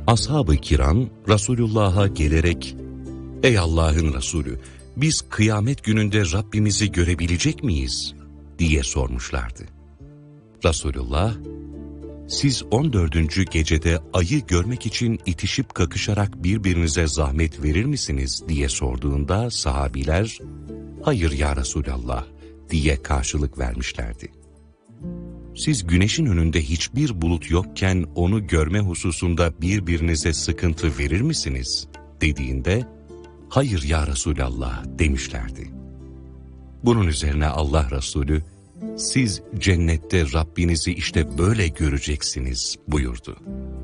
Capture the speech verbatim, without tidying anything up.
Ashab-ı kiram Resulullah'a gelerek, "Ey Allah'ın Resulü, biz kıyamet gününde Rabbimizi görebilecek miyiz?" diye sormuşlardı. Resulullah, "Siz on dördüncü gecede ayı görmek için itişip kakışarak birbirinize zahmet verir misiniz?" diye sorduğunda sahabiler, "Hayır ya Resulallah," diye karşılık vermişlerdi. "Siz güneşin önünde hiçbir bulut yokken onu görme hususunda birbirinize sıkıntı verir misiniz?" dediğinde, "Hayır ya Resulallah," demişlerdi. Bunun üzerine Allah Resulü, "Siz cennette Rabbinizi işte böyle göreceksiniz," buyurdu.